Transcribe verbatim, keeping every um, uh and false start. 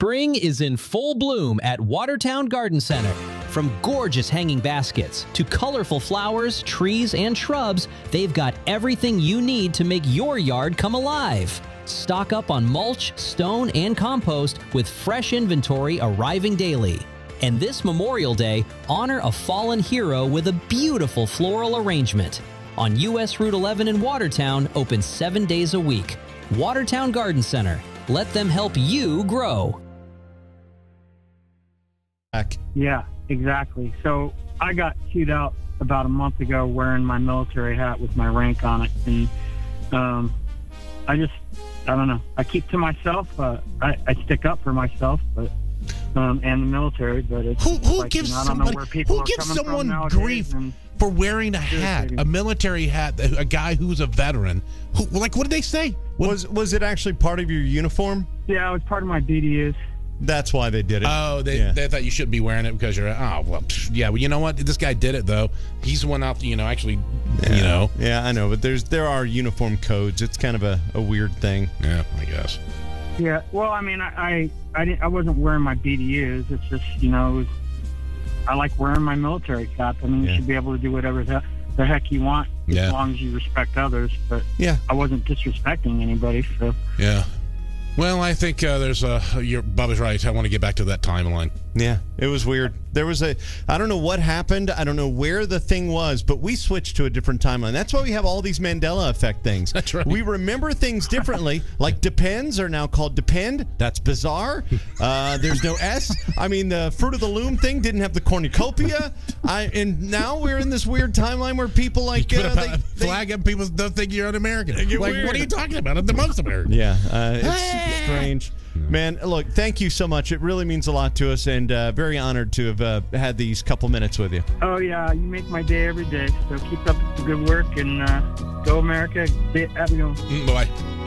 Spring is in full bloom at Watertown Garden Center. From gorgeous hanging baskets to colorful flowers, trees, and shrubs, they've got everything you need to make your yard come alive. Stock up on mulch, stone, and compost with fresh inventory arriving daily. And this Memorial Day, honor a fallen hero with a beautiful floral arrangement. On U S Route eleven in Watertown, open seven days a week. Watertown Garden Center. Let them help you grow. Yeah, exactly. So I got queued out about a month ago wearing my military hat with my rank on it. And um, I just, I don't know. I keep to myself. Uh, I, I stick up for myself, but um, and the military. But it's who who like, gives you know, I don't know somebody where people who are gives coming someone from nowadays, grief and for wearing a hat, a military hat, a guy who's a veteran? Who, like, what did they say? What, Was was it actually part of your uniform? Yeah, it was part of my B D Us. That's why they did it. Oh, they, yeah. they thought you shouldn't be wearing it because you're. Oh well, pff, yeah. Well, you know what? This guy did it though. He's the one out. You know, actually, yeah. you know. Yeah, I know, but there's there are uniform codes. It's kind of a, a weird thing. Yeah, I guess. Yeah, well, I mean, I I, I, didn't, I wasn't wearing my B D Us. It's just, you know, it was, I like wearing my military cap. I mean, Yeah. you should be able to do whatever the, the heck you want as Yeah. long as you respect others. But Yeah. I wasn't disrespecting anybody, so. Yeah. Well, I think uh, there's a. You're, Bubba's right. I want to get back to that timeline. Yeah, it was weird. There was a, I don't know what happened. I don't know where the thing was, but we switched to a different timeline. That's why we have all these Mandela effect things. That's right. We remember things differently. Like depends are now called depend. That's bizarre. Uh, there's no S. I mean, the Fruit of the Loom thing didn't have the cornucopia. I and now we're in this weird timeline where people like You put uh, a they, pa- flag up, people don't think you're un-American. get Like, weird. what are you talking about? I'm the most American. Yeah, uh, it's strange. Man, look, thank you so much. It really means a lot to us, and uh, very honored to have uh, had these couple minutes with you. Oh, yeah, you make my day every day. So keep up the good work and uh, go America. Have a good one. Mm, bye.